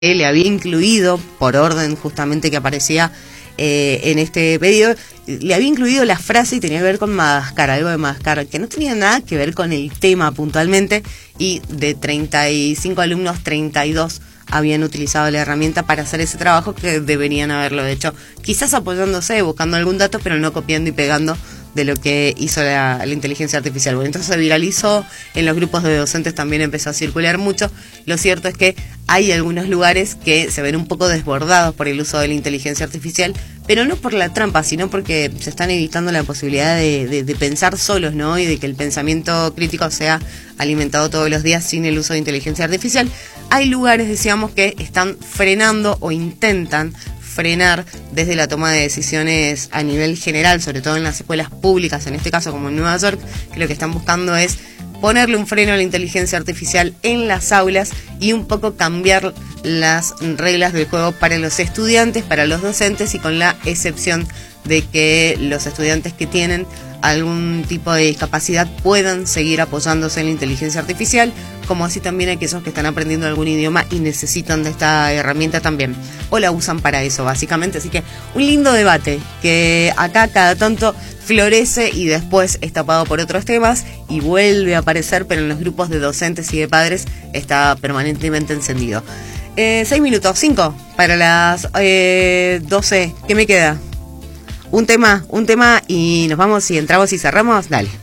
le había incluido, por orden justamente que aparecía en este pedido, le había incluido la frase y tenía que ver con Madagascar, algo de Madagascar, que no tenía nada que ver con el tema puntualmente, y de 35 alumnos, 32 habían utilizado la herramienta para hacer ese trabajo que deberían haberlo hecho, quizás apoyándose, buscando algún dato, pero no copiando y pegando de lo que hizo la inteligencia artificial. Bueno, entonces se viralizó, en los grupos de docentes también empezó a circular mucho. Lo cierto es que hay algunos lugares que se ven un poco desbordados por el uso de la inteligencia artificial, pero no por la trampa, sino porque se están evitando la posibilidad de pensar solos, ¿no? Y de que el pensamiento crítico sea alimentado todos los días sin el uso de inteligencia artificial. Hay lugares, decíamos, que están frenando o intentan frenar desde la toma de decisiones a nivel general, sobre todo en las escuelas públicas, en este caso como en Nueva York, que lo que están buscando es ponerle un freno a la inteligencia artificial en las aulas y un poco cambiar las reglas del juego para los estudiantes, para los docentes, y con la excepción de que los estudiantes que tienen algún tipo de discapacidad puedan seguir apoyándose en la inteligencia artificial, como así también aquellos que están aprendiendo algún idioma y necesitan de esta herramienta también, o la usan para eso básicamente. Así que un lindo debate que acá cada tanto florece y después es tapado por otros temas y vuelve a aparecer, pero en los grupos de docentes y de padres está permanentemente encendido. 6 minutos, 5 para las 12. ¿Qué me queda? Un tema y nos vamos y entramos y cerramos. Dale.